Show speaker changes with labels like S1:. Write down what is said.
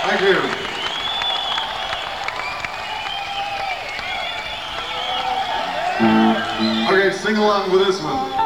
S1: Thank you. Okay, sing along with this one.